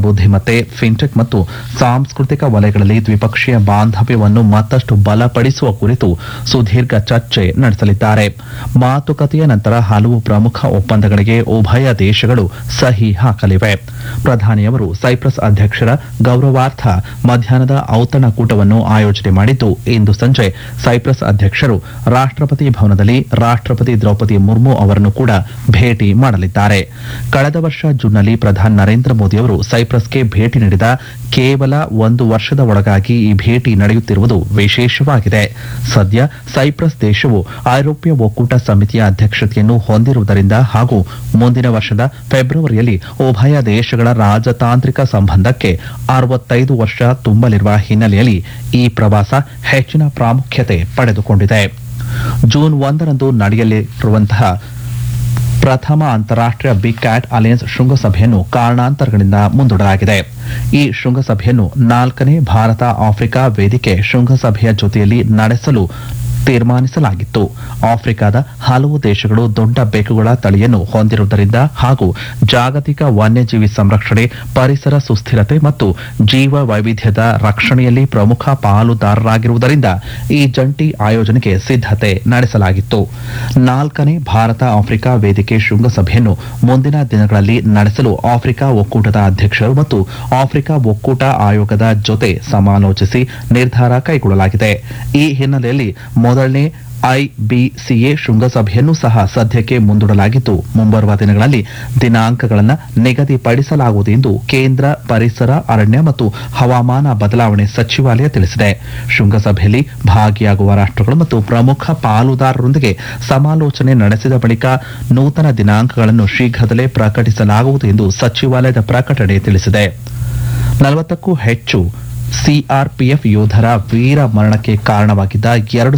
ಬುದ್ಧಿಮತ್ತೆ, ಫಿನ್ಟೆಕ್ ಮತ್ತು ಸಾಂಸ್ಕೃತಿಕ ವಲಯಗಳಲ್ಲಿ ದ್ವಿಪಕ್ಷೀಯ ಬಾಂಧವ್ಯವನ್ನು ಮತ್ತಷ್ಟು ಬಲಪಡಿಸುವ ಕುರಿತು ಸುದೀರ್ಘ ಚರ್ಚೆ ನಡೆಸಲಿದ್ದಾರೆ. ಮಾತುಕತೆಯ ನಂತರ ಹಲವು ಪ್ರಮುಖ ಒಪ್ಪಂದಗಳಿಗೆ ಉಭಯ ದೇಶಗಳು ಸಹಿ ಹಾಕಲಿವೆ. ಪ್ರಧಾನಿಯವರು ಸೈಪ್ರಸ್ ಅಧ್ಯಕ್ಷರ ಗೌರವಾರ್ಥ ಮಧ್ಯಾಹ್ನದ ಔತಣಕೂಟವನ್ನು ಆಯೋಜನೆ ಮಾಡಿದ್ದು, ಇಂದು ಸಂಜೆ ಸೈಪ್ರಸ್ ಅಧ್ಯಕ್ಷರು ರಾಷ್ಟ್ರಪತಿ ಭವನದಲ್ಲಿ ರಾಷ್ಟ್ರಪತಿ ದ್ರೌಪದಿ ಮುರ್ಮು ಅವರನ್ನು ಕೂಡ ಭೇಟಿ ಮಾಡಲಿದ್ದಾರೆ. ಕಳೆದ ವರ್ಷ ಜೂನ್ನಲ್ಲಿ ಪ್ರಧಾನಿ ನರೇಂದ್ರ ಮೋದಿ ಅವರು ಸೈಪ್ರಸ್ಗೆ ಭೇಟಿ ನೀಡಿದ ಕೇವಲ ಒಂದು ವರ್ಷದ ಒಳಗಾಗಿ ಈ ಭೇಟಿ ನಡೆಯುತ್ತಿರುವುದು ವಿಶೇಷವಾಗಿದೆ. ಸದ್ಯ ಸೈಪ್ರಸ್ ದೇಶವು ಐರೋಪ್ಯ ಒಕ್ಕೂಟ ಸಮಿತಿಯ ಅಧ್ಯಕ್ಷತೆಯನ್ನು ಹೊಂದಿರುವುದರಿಂದ ಹಾಗೂ ಮುಂದಿನ ವರ್ಷದ ಫೆಬ್ರವರಿಯಲ್ಲಿ ಉಭಯ ದೇಶಗಳ ರಾಜತಾಂತ್ರಿಕ ಸಂಬಂಧಕ್ಕೆ 65 ವರ್ಷ ತುಂಬಲಿರುವ ಹಿನ್ನೆಲೆಯಲ್ಲಿ ಈ ಪ್ರವಾಸ ಹೆಚ್ಚಿನ ಪ್ರಾಮುಖ್ಯತೆ ಪಡೆದುಕೊಂಡಿದೆ. ಜೂನ್ 1ರಂದು ನಡೆಯಲಿರುವಂತಹ ಪ್ರಥಮ ಅಂತಾರಾಷ್ಟ್ರೀಯ ಬಿಗ್ ಕ್ಯಾಟ್ ಅಲಯನ್ಸ್ ಶೃಂಗಸಭೆಯನ್ನು ಕಾರಣಾಂತರಗಳಿಂದ ಮುಂದೂಡಲಾಗಿದೆ. ಈ ಶೃಂಗಸಭೆಯನ್ನು 4ನೇ ಭಾರತ ಆಫ್ರಿಕಾ ವೇದಿಕೆ ಶೃಂಗಸಭೆಯ ಜೊತೆಯಲ್ಲಿ ನಡೆಸಲು ತೀರ್ಮಾನಿಸಲಾಗಿತ್ತು. ಆಫ್ರಿಕಾದ ಹಲವು ದೇಶಗಳು ದೊಡ್ಡ ಬೆಕ್ಕುಗಳ ತಳಿಯನ್ನು ಹೊಂದಿರುವುದರಿಂದ ಹಾಗೂ ಜಾಗತಿಕ ವನ್ಯಜೀವಿ ಸಂರಕ್ಷಣೆ, ಪರಿಸರ ಸುಸ್ಥಿರತೆ ಮತ್ತು ಜೀವ ವೈವಿಧ್ಯದ ರಕ್ಷಣೆಯಲ್ಲಿ ಪ್ರಮುಖ ಪಾಲುದಾರರಾಗಿರುವುದರಿಂದ ಈ ಜಂಟಿ ಆಯೋಜನೆಗೆ ಸಿದ್ಧತೆ ನಡೆಸಲಾಗಿತ್ತು. 4ನೇ ಭಾರತ ಆಫ್ರಿಕಾ ವೇದಿಕೆ ಶೃಂಗಸಭೆಯನ್ನು ಮುಂದಿನ ದಿನಗಳಲ್ಲಿ ನಡೆಸಲು ಆಫ್ರಿಕಾ ಒಕ್ಕೂಟದ ಅಧ್ಯಕ್ಷರು ಮತ್ತು ಆಫ್ರಿಕಾ ಒಕ್ಕೂಟ ಆಯೋಗದ ಜೊತೆ ಸಮಾಲೋಚಿಸಿ ನಿರ್ಧಾರ ಕೈಗೊಳ್ಳಲಾಗಿದೆ. ಈ ಹಿನ್ನೆಲೆಯಲ್ಲಿ ಮೊದಲನೇ ಐಬಿಸಿಎ ಶೃಂಗಸಭೆಯನ್ನು ಸಹ ಸದ್ಯಕ್ಕೆ ಮುಂದೂಡಲಾಗಿದ್ದು, ಮುಂಬರುವ ದಿನಗಳಲ್ಲಿ ದಿನಾಂಕಗಳನ್ನು ನಿಗದಿಪಡಿಸಲಾಗುವುದು ಎಂದು ಕೇಂದ್ರ ಪರಿಸರ, ಅರಣ್ಯ ಮತ್ತು ಹವಾಮಾನ ಬದಲಾವಣೆ ಸಚಿವಾಲಯ ತಿಳಿಸಿದೆ. ಶೃಂಗಸಭೆಯಲ್ಲಿ ಭಾಗಿಯಾಗುವ ರಾಷ್ಟ್ರಗಳು ಮತ್ತು ಪ್ರಮುಖ ಪಾಲುದಾರರೊಂದಿಗೆ ಸಮಾಲೋಚನೆ ನಡೆಸಿದ ಬಳಿಕ ನೂತನ ದಿನಾಂಕಗಳನ್ನು ಶೀಘ್ರದಲ್ಲೇ ಪ್ರಕಟಿಸಲಾಗುವುದು ಎಂದು ಸಚಿವಾಲಯದ ಪ್ರಕಟಣೆ ತಿಳಿಸಿದೆ. 40ಕ್ಕೂ ಹೆಚ್ಚು ಸಿಆರ್ಪಿಎಫ್ ಯೋಧರ ವೀರ ಮರಣಕ್ಕೆ ಕಾರಣವಾಗಿದ್ದ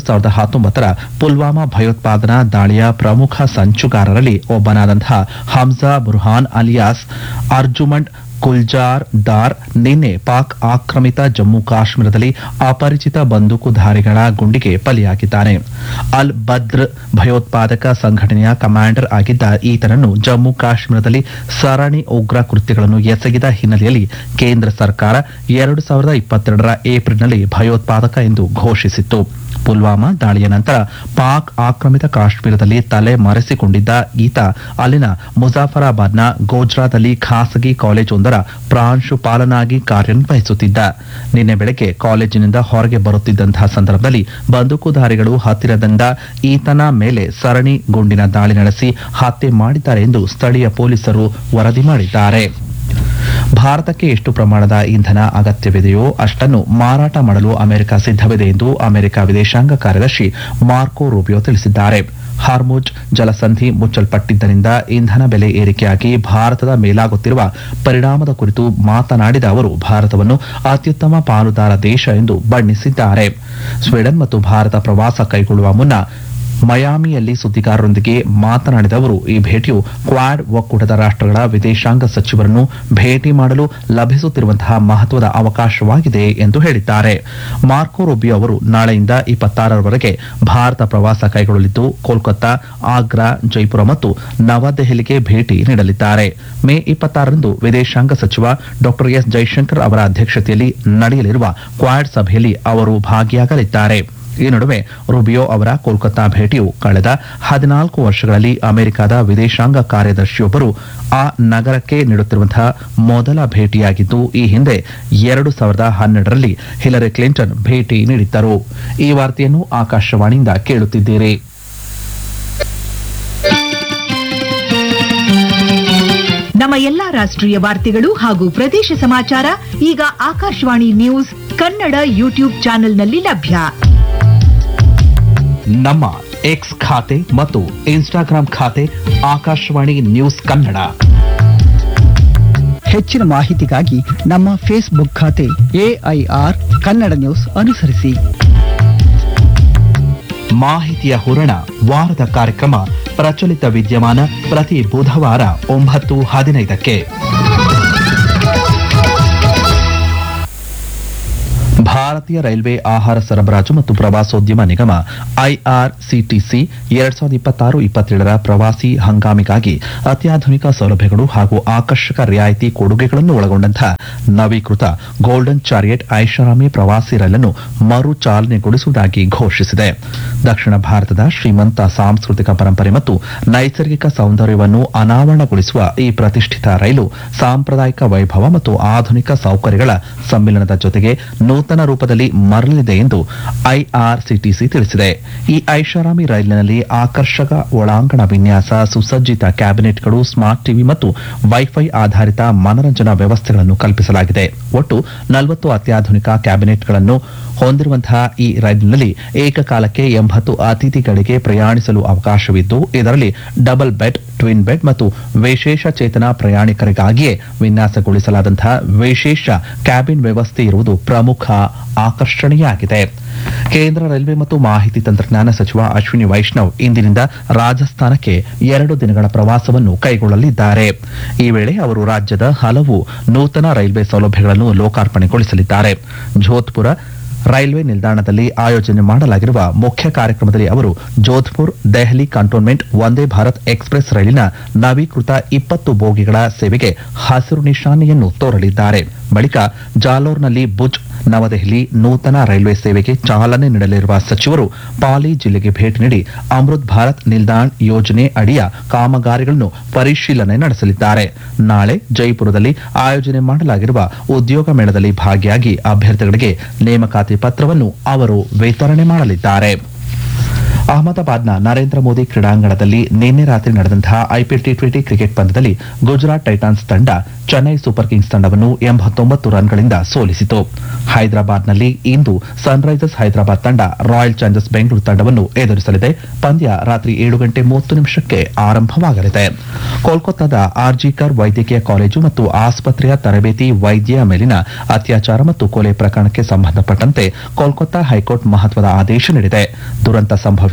2019ರ ಪುಲ್ವಾಮಾ ಭಯೋತ್ಪಾದನಾ ದಾಳಿಯ ಪ್ರಮುಖ ಸಂಚುಗಾರರಲ್ಲಿ ಒಬ್ಬನಾದಂತಹ ಹಮ್ಜಾ ಬುರ್ಹಾನ್ ಅಲಿಯಾಸ್ ಅರ್ಜುಮಂಡ್ ಗುಲ್ಜಾರ್ ದಾರ್ ನಿನ್ನೆ ಪಾಕ್ ಆಕ್ರಮಿತ ಜಮ್ಮು ಕಾಶ್ಮೀರದಲ್ಲಿ ಅಪರಿಚಿತ ಬಂದೂಕುಧಾರಿಗಳ ಗುಂಡಿಗೆ ಬಲಿಯಾಗಿದ್ದಾನೆ. ಅಲ್ ಬದ್ರ್ ಭಯೋತ್ಪಾದಕ ಸಂಘಟನೆಯ ಕಮಾಂಡರ್ ಆಗಿದ್ದ ಈತನನ್ನು ಜಮ್ಮು ಕಾಶ್ಮೀರದಲ್ಲಿ ಸರಣಿ ಉಗ್ರ ಕೃತ್ಯಗಳನ್ನು ಎಸಗಿದ ಹಿನ್ನೆಲೆಯಲ್ಲಿ ಕೇಂದ್ರ ಸರ್ಕಾರ 2022ರ ಏಪ್ರಿಲ್ನಲ್ಲಿ ಭಯೋತ್ಪಾದಕ ಎಂದು ಘೋಷಿಸಿತ್ತು. ಪುಲ್ವಾಮಾ ದಾಳಿಯ ನಂತರ ಪಾಕ್ ಆಕ್ರಮಿತ ಕಾಶ್ಮೀರದಲ್ಲಿ ತಲೆ ಮರೆಸಿಕೊಂಡಿದ್ದ ಈತ ಅಲ್ಲಿನ ಮುಜಾಫರಾಬಾದ್ನ ಗೋಜ್ರಾದಲ್ಲಿ ಖಾಸಗಿ ಕಾಲೇಜೊಂದರ ಪ್ರಾಂಶುಪಾಲನಾಗಿ ಕಾರ್ಯನಿರ್ವಹಿಸುತ್ತಿದ್ದ. ನಿನ್ನೆ ಬೆಳಗ್ಗೆ ಕಾಲೇಜಿನಿಂದ ಹೊರಗೆ ಬರುತ್ತಿದ್ದಂತಹ ಸಂದರ್ಭದಲ್ಲಿ ಬಂದೂಕುಧಾರಿಗಳು ಹತ್ತಿರದಿಂದ ಈತನ ಮೇಲೆ ಸರಣಿ ಗುಂಡಿನ ದಾಳಿ ನಡೆಸಿ ಹತ್ಯೆ ಮಾಡಿದ್ದಾರೆ ಎಂದು ಸ್ಥಳೀಯ ಪೊಲೀಸರು ವರದಿ ಮಾಡಿದ್ದಾರೆ. ಭಾರತಕ್ಕೆ ಎಷ್ಟು ಪ್ರಮಾಣದ ಇಂಧನ ಅಗತ್ಯವಿದೆಯೋ ಅಷ್ಟನ್ನು ಮಾರಾಟ ಮಾಡಲು ಅಮೆರಿಕ ಸಿದ್ಧವಿದೆ ಎಂದು ಅಮೆರಿಕ ವಿದೇಶಾಂಗ ಕಾರ್ಯದರ್ಶಿ ಮಾರ್ಕೊ ರೂಬಿಯೋ ತಿಳಿಸಿದ್ದಾರೆ. ಹಾರ್ಮುಜ್ ಜಲಸಂಧಿ ಮುಚ್ಚಲ್ಪಟ್ಟಿದ್ದರಿಂದ ಇಂಧನ ಬೆಲೆ ಏರಿಕೆಯಾಗಿ ಭಾರತದ ಮೇಲಾಗುತ್ತಿರುವ ಪರಿಣಾಮದ ಕುರಿತು ಮಾತನಾಡಿದ ಅವರು ಭಾರತವನ್ನು ಅತ್ಯುತ್ತಮ ಪಾಲುದಾರ ದೇಶ ಎಂದು ಬಣ್ಣಿಸಿದ್ದಾರೆ. ಸ್ವೀಡನ್ ಮತ್ತು ಭಾರತ ಪ್ರವಾಸ ಕೈಗೊಳ್ಳುವ ಮುನ್ನ ಮಯಾಮಿಯಲ್ಲಿ ಸುದ್ದಿಗಾರರೊಂದಿಗೆ ಮಾತನಾಡಿದ ಅವರು ಈ ಭೇಟಿಯು ಕ್ವಾಡ್ ಒಕ್ಕೂಟದ ರಾಷ್ಟ್ರಗಳ ವಿದೇಶಾಂಗ ಸಚಿವರನ್ನು ಭೇಟಿ ಮಾಡಲು ಲಭಿಸುತ್ತಿರುವಂತಹ ಮಹತ್ವದ ಅವಕಾಶವಾಗಿದೆ ಎಂದು ಹೇಳಿದ್ದಾರೆ. ಮಾರ್ಕೊ ರೂಬಿಯೋ ಅವರು ನಾಳೆಯಿಂದ 26ರವರೆಗೆ ಭಾರತ ಪ್ರವಾಸ ಕೈಗೊಳ್ಳಲಿದ್ದು ಕೋಲ್ಕತ್ತಾ, ಆಗ್ರಾ, ಜೈಪುರ ಮತ್ತು ನವದೆಹಲಿಗೆ ಭೇಟಿ ನೀಡಲಿದ್ದಾರೆ. ಮೇ 26ರಂದು ವಿದೇಶಾಂಗ ಸಚಿವ ಡಾ ಎಸ್ ಜೈಶಂಕರ್ ಅವರ ಅಧ್ಯಕ್ಷತೆಯಲ್ಲಿ ನಡೆಯಲಿರುವ ಕ್ವಾಡ್ ಸಭೆಯಲ್ಲಿ ಅವರು ಭಾಗಿಯಾಗಲಿದ್ದಾರೆ. ಈ ನಡುವೆ ರೂಬಿಯೋ ಅವರ ಕೋಲ್ಕತ್ತಾ ಭೇಟಿಯು ಕಳೆದ 14 ವರ್ಷಗಳಲ್ಲಿ ಅಮೆರಿಕದ ವಿದೇಶಾಂಗ ಕಾರ್ಯದರ್ಶಿಯೊಬ್ಬರು ಆ ನಗರಕ್ಕೆ ನೀಡುತ್ತಿರುವಂತಹ ಮೊದಲ ಭೇಟಿಯಾಗಿದ್ದು, ಈ ಹಿಂದೆ 2012ರಲ್ಲಿ ಹಿಲರಿ ಕ್ಲಿಂಟನ್ ಭೇಟಿ ನೀಡಿದ್ದರು. ಈ ವಾರ್ತೆಯನ್ನು ಆಕಾಶವಾಣಿಯಿಂದ ಕೇಳುತ್ತಿದ್ದೀರಿ. ನಮ್ಮ ಎಲ್ಲಾ ರಾಷ್ಟ್ರೀಯ ವಾರ್ತೆಗಳು ಹಾಗೂ ಪ್ರದೇಶ ಸಮಾಚಾರ ಈಗ ಆಕಾಶವಾಣಿ ನ್ಯೂಸ್ ಕನ್ನಡ ಯೂಟ್ಯೂಬ್ ಚಾನೆಲ್ನಲ್ಲಿ ಲಭ್ಯ. ನಮ್ಮ ಎಕ್ಸ್ ಖಾತೆ ಮತ್ತು ಇನ್ಸ್ಟಾಗ್ರಾಂ ಖಾತೆ ಆಕಾಶವಾಣಿ ನ್ಯೂಸ್ ಕನ್ನಡ. ಹೆಚ್ಚಿನ ಮಾಹಿತಿಗಾಗಿ ನಮ್ಮ ಫೇಸ್ಬುಕ್ ಖಾತೆ ಎಐಆರ್ ಕನ್ನಡ ನ್ಯೂಸ್ ಅನುಸರಿಸಿ. ಮಾಹಿತಿಯ ಹೂರಣ ವಾರದ ಕಾರ್ಯಕ್ರಮ ಪ್ರಚಲಿತ ವಿದ್ಯಮಾನ ಪ್ರತಿ ಬುಧವಾರ 9:15ಕ್ಕೆ. ಭಾರತೀಯ ರೈಲ್ವೆ ಆಹಾರ ಸರಬರಾಜು ಮತ್ತು ಪ್ರವಾಸೋದ್ಯಮ ನಿಗಮ ಐಆರ್ಸಿಟಿಸಿ 2026-27ರ ಪ್ರವಾಸಿ ಹಂಗಾಮಿಗಾಗಿ ಅತ್ಯಾಧುನಿಕ ಸೌಲಭ್ಯಗಳು ಹಾಗೂ ಆಕರ್ಷಕ ರಿಯಾಯಿತಿ ಕೊಡುಗೆಗಳನ್ನು ಒಳಗೊಂಡಂತಹ ನವೀಕೃತ ಗೋಲ್ಡನ್ ಚಾರಿಯಟ್ ಐಷಾರಾಮಿ ಪ್ರವಾಸಿ ರೈಲನ್ನು ಮರು ಚಾಲನೆಗೊಳಿಸುವುದಾಗಿ ಘೋಷಿಸಿದೆ. ದಕ್ಷಿಣ ಭಾರತದ ಶ್ರೀಮಂತ ಸಾಂಸ್ಕೃತಿಕ ಪರಂಪರೆ ಮತ್ತು ನೈಸರ್ಗಿಕ ಸೌಂದರ್ಯವನ್ನು ಅನಾವರಣಗೊಳಿಸುವ ಈ ಪ್ರತಿಷ್ಠಿತ ರೈಲು ಸಾಂಪ್ರದಾಯಿಕ ವೈಭವ ಮತ್ತು ಆಧುನಿಕ ಸೌಕರ್ಯಗಳ ಸಮ್ಮಿಲನದ ಜೊತೆಗೆ ನೂತನ ರೂಪದಲ್ಲಿ ಮರಳಲಿದೆ ಎಂದು ಐಆರ್ಸಿಟಿಸಿ ತಿಳಿಸಿದೆ. ಈ ಐಷಾರಾಮಿ ರೈಲಿನಲ್ಲಿ ಆಕರ್ಷಕ ಒಳಾಂಗಣ ವಿನ್ಯಾಸ, ಸುಸಜ್ಜಿತ ಕ್ಯಾಬಿನೆಟ್ಗಳು, ಸ್ಮಾರ್ಟ್ ಟಿವಿ ಮತ್ತು ವೈಫೈ ಆಧಾರಿತ ಮನರಂಜನಾ ವ್ಯವಸ್ಥೆಗಳನ್ನು ಕಲ್ಪಿಸಲಾಗಿದೆ. ಒಟ್ಟು 40 ಅತ್ಯಾಧುನಿಕ ಕ್ಯಾಬಿನೆಟ್ಗಳನ್ನು ಹೊಂದಿರುವಂತಹ ಈ ರೈಲಿನಲ್ಲಿ ಏಕಕಾಲಕ್ಕೆ 80 ಅತಿಥಿಗಳಿಗೆ ಪ್ರಯಾಣಿಸಲು ಅವಕಾಶವಿದ್ದು, ಇದರಲ್ಲಿ ಡಬಲ್ ಬೆಡ್, ಟ್ವಿನ್ ಬೆಡ್ ಮತ್ತು ವಿಶೇಷ ಚೇತನ ಪ್ರಯಾಣಿಕರಿಗಾಗಿಯೇ ವಿನ್ಯಾಸಗೊಳಿಸಲಾದಂತಹ ವಿಶೇಷ ಕ್ಯಾಬಿನ್ ವ್ಯವಸ್ಥೆ ಇರುವುದು ಪ್ರಮುಖ ಆಕರ್ಷಣೆಯಾಗಿದೆ. ಕೇಂದ್ರ ರೈಲ್ವೆ ಮತ್ತು ಮಾಹಿತಿ ತಂತ್ರಜ್ಞಾನ ಸಚಿವ ಅಶ್ವಿನಿ ವೈಷ್ಣವ್ ಇಂದಿನಿಂದ ರಾಜಸ್ಥಾನಕ್ಕೆ 2 ದಿನಗಳ ಪ್ರವಾಸವನ್ನು ಕೈಗೊಳ್ಳಲಿದ್ದಾರೆ. ಈ ವೇಳೆ ಅವರು ರಾಜ್ಯದ ಹಲವು ನೂತನ ರೈಲ್ವೆ ಸೌಲಭ್ಯಗಳನ್ನು ಲೋಕಾರ್ಪಣೆಗೊಳಿಸಲಿದ್ದಾರೆ. ಜೋಧ್ಪುರ ರೈಲ್ವೆ ನಿಲ್ದಾಣದಲ್ಲಿ ಆಯೋಜನೆ ಮಾಡಲಾಗಿರುವ ಮುಖ್ಯ ಕಾರ್ಯಕ್ರಮದಲ್ಲಿ ಅವರು ಜೋಧ್ಪುರ್ ದೆಹಲಿ ಕಂಟೋನ್ಮೆಂಟ್ ವಂದೇ ಭಾರತ್ ಎಕ್ಸ್ಪ್ರೆಸ್ ರೈಲಿನ ನವೀಕೃತ 20 ಬೋಗಿಗಳ ಸೇವೆಗೆ ಹಸಿರು ನಿಶಾನೆಯನ್ನು ತೋರಲಿದ್ದಾರೆ. ಬಳಿಕ ಜಾಲೋರ್ನಲ್ಲಿ ಭುಜ್ ನವದೆಹಲಿ ನೂತನ ರೈಲ್ವೆ ಸೇವೆಗೆ ಚಾಲನೆ ನೀಡಲಿರುವ ಸಚಿವರು ಪಾಲಿ ಜಿಲ್ಲೆಗೆ ಭೇಟಿ ನೀಡಿ ಅಮೃತ್ ಭಾರತ್ ನಿಲ್ದಾಣ್ ಯೋಜನೆ ಅಡಿಯ ಕಾಮಗಾರಿಗಳನ್ನು ಪರಿಶೀಲನೆ ನಡೆಸಲಿದ್ದಾರೆ. ನಾಳೆ ಜೈಪುರದಲ್ಲಿ ಆಯೋಜನೆ ಮಾಡಲಾಗಿರುವ ಉದ್ಯೋಗ ಮೇಳದಲ್ಲಿ ಭಾಗಿಯಾಗಿ ಅಭ್ಯರ್ಥಿಗಳಿಗೆ ನೇಮಕಾತಿ ಪತ್ರವನ್ನು ಅವರು ವಿತರಣೆ ಮಾಡಲಿದ್ದಾರೆ. ಅಹಮದಾಬಾದ್ನ ನರೇಂದ್ರ ಮೋದಿ ಕ್ರೀಡಾಂಗಣದಲ್ಲಿ ನಿನ್ನೆ ರಾತ್ರಿ ನಡೆದಂತಹ ಐಪಿಎಲ್ ಟಿ20 ಕ್ರಿಕೆಟ್ ಪಂದ್ಯದಲ್ಲಿ ಗುಜರಾತ್ ಟೈಟಾನ್ಸ್ ತಂಡ ಚೆನ್ನೈ ಸೂಪರ್ ಕಿಂಗ್ಸ್ ತಂಡವನ್ನು 89 ರನ್ಗಳಿಂದ ಸೋಲಿಸಿತು. ಹೈದರಾಬಾದ್ನಲ್ಲಿ ಇಂದು ಸನ್ರೈಸರ್ಸ್ ಹೈದರಾಬಾದ್ ತಂಡ ರಾಯಲ್ ಚಾಲೆಂಜರ್ಸ್ ಬೆಂಗಳೂರು ತಂಡವನ್ನು ಎದುರಿಸಲಿದೆ. ಪಂದ್ಯ ರಾತ್ರಿ 7:30 ಆರಂಭವಾಗಲಿದೆ. ಕೋಲ್ಕತ್ತಾದ ಆರ್ಜಿಕರ್ ವೈದ್ಯಕೀಯ ಕಾಲೇಜು ಮತ್ತು ಆಸ್ಪತ್ರೆಯ ತರಬೇತಿ ವೈದ್ಯ ಮೇಲಿನ ಅತ್ಯಾಚಾರ ಮತ್ತು ಕೊಲೆ ಪ್ರಕರಣಕ್ಕೆ ಸಂಬಂಧಪಟ್ಟಂತೆ ಕೋಲ್ಕತ್ತಾ ಹೈಕೋರ್ಟ್ ಮಹತ್ವದ ಆದೇಶ ನೀಡಿದೆ. ದುರಂತ ಸಂಭವಿಸಿದ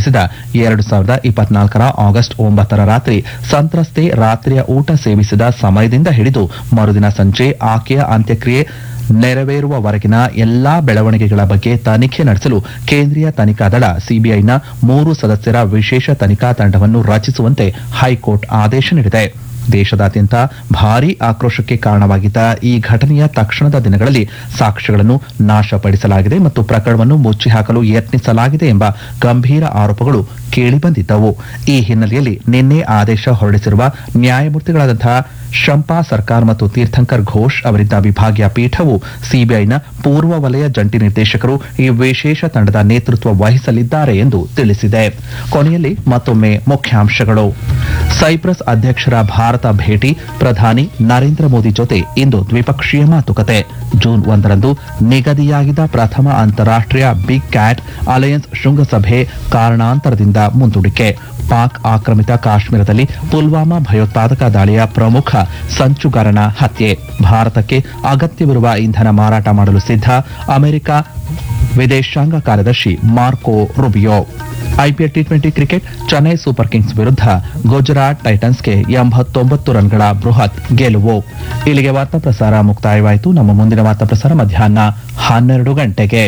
2024 ಆಗಸ್ಟ್ 9 ರಾತ್ರಿ ಸಂತ್ರಸ್ತೆ ರಾತ್ರಿಯ ಊಟ ಸೇವಿಸಿದ ಸಮಯದಿಂದ ಹಿಡಿದು ಮರುದಿನ ಸಂಜೆ ಆಕೆಯ ಅಂತ್ಯಕ್ರಿಯೆ ನೆರವೇರುವವರೆಗಿನ ಎಲ್ಲಾ ಬೆಳವಣಿಗೆಗಳ ಬಗ್ಗೆ ತನಿಖೆ ನಡೆಸಲು ಕೇಂದ್ರೀಯ ತನಿಖಾ ದಳ ಸಿಬಿಐನ 3 ಸದಸ್ಯರ ವಿಶೇಷ ತನಿಖಾ ತಂಡವನ್ನು ರಚಿಸುವಂತೆ ಹೈಕೋರ್ಟ್ ಆದೇಶ ನೀಡಿದೆ. ದೇಶದಾದ್ಯಂತ ಭಾರೀ ಆಕ್ರೋಶಕ್ಕೆ ಕಾರಣವಾಗಿದ್ದ ಈ ಘಟನೆಯ ತಕ್ಷಣದ ದಿನಗಳಲ್ಲಿ ಸಾಕ್ಷ್ಯಗಳನ್ನು ನಾಶಪಡಿಸಲಾಗಿದೆ ಮತ್ತು ಪ್ರಕರಣವನ್ನು ಮುಚ್ಚಿಹಾಕಲು ಯತ್ನಿಸಲಾಗಿದೆ ಎಂಬ ಗಂಭೀರ ಆರೋಪಗಳು ಕೇಳಿಬಂದಿದ್ದವು. ಈ ಹಿನ್ನೆಲೆಯಲ್ಲಿ ನಿನ್ನೆ ಆದೇಶ ಹೊರಡಿಸಿರುವ ನ್ಯಾಯಮೂರ್ತಿಗಳಾದಂತಹ ಶಂಪಾ ಸರ್ಕಾರ್ ಮತ್ತು ತೀರ್ಥಂಕರ್ ಘೋಷ್ ಅವರಿದ್ದ ವಿಭಾಗೀಯ ಪೀಠವು ಸಿಬಿಐನ ಪೂರ್ವ ವಲಯ ಜಂಟಿ ನಿರ್ದೇಶಕರು ಈ ವಿಶೇಷ ತಂಡದ ನೇತೃತ್ವ ವಹಿಸಲಿದ್ದಾರೆ ಎಂದು ತಿಳಿಸಿದೆ. ಕೊನೆಯಲ್ಲಿ ಮತ್ತೊಮ್ಮೆ ಮುಖ್ಯಾಂಶಗಳು. ಸೈಪ್ರಸ್ ಅಧ್ಯಕ್ಷರ ಭಾರತ ಭೇಟಿ, ಪ್ರಧಾನಿ ನರೇಂದ್ರ ಮೋದಿ ಜೊತೆ ಇಂದು ದ್ವಿಪಕ್ಷೀಯ ಮಾತುಕತೆ. ಜೂನ್ 1ರಂದು ನಿಗದಿಯಾಗಿದ್ದ ಪ್ರಥಮ ಅಂತಾರಾಷ್ಟ್ರೀಯ ಬಿಗ್ ಕ್ಯಾಟ್ ಅಲಯನ್ಸ್ ಶೃಂಗಸಭೆ ಕಾರಣಾಂತರದಿಂದ ಮುಂದೂಡಿಕೆ. ಪಾಕ್ ಆಕ್ರಮಿತ ಕಾಶ್ಮೀರದಲ್ಲಿ ಪುಲ್ವಾಮಾ ಭಯೋತ್ಪಾದಕ ದಾಳಿಯ ಪ್ರಮುಖ ಸಂಚುಗಾರನ ಹತ್ಯೆ. ಭಾರತಕ್ಕೆ ಅಗತ್ಯವಿರುವ ಇಂಧನ ಮಾರಾಟ ಮಾಡಲು ಸಿದ್ಧ ಅಮೆರಿಕ ವಿದೇಶಾಂಗ ಕಾರ್ಯದರ್ಶಿ Marco Rubio. IPL T20 cricket, Chennai super Kings ವಿರುದ್ಧ ಗುಜರಾತ್ ಟೈಟನ್ಸ್ಗೆ 89 ರನ್ಗಳ ಬೃಹತ್ ಗೆಲುವು. ಇಲ್ಲಿಗೆ ವಾರ್ತಾ ಪ್ರಸಾರ ಮುಕ್ತಾಯವಾಯಿತು. ನಮ್ಮ ಮುಂದಿನ ವಾರ್ತಾ ಪ್ರಸಾರ ಮಧ್ಯಾಹ್ನ 12 ಗಂಟೆಗೆ.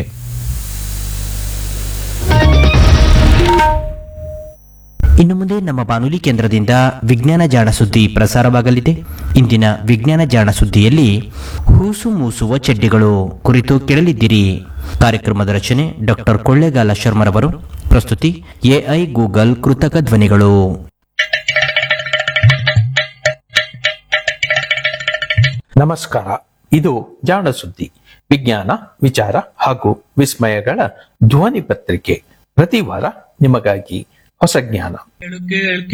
ಇನ್ನು ಮುಂದೆ ನಮ್ಮ ಬಾನುಲಿ ಕೇಂದ್ರದಿಂದ ವಿಜ್ಞಾನ ಜಾಣ ಸುದ್ದಿ ಪ್ರಸಾರವಾಗಲಿದೆ. ಇಂದಿನ ವಿಜ್ಞಾನ ಜಾಣ ಸುದ್ದಿಯಲ್ಲಿ ಹೂಸು ಮೂಸುವ ಚಡ್ಡಿಗಳು ಕುರಿತು ಕೇಳಲಿದ್ದೀರಿ. ಕಾರ್ಯಕ್ರಮದ ರಚನೆ ಡಾಕ್ಟರ್ ಕೊಳ್ಳೇಗಾಲ ಶರ್ಮರವರು. ಪ್ರಸ್ತುತಿ ಎಐ ಗೂಗಲ್ ಕೃತಕ ಧ್ವನಿಗಳು. ನಮಸ್ಕಾರ. ಇದು ಜಾಣ ಸುದ್ದಿ, ವಿಜ್ಞಾನ, ವಿಚಾರ ಹಾಗೂ ವಿಸ್ಮಯಗಳ ಧ್ವನಿ ಪತ್ರಿಕೆ. ಪ್ರತಿ ವಾರ ನಿಮಗಾಗಿ ಹೊಸ ಜ್ಞಾನ.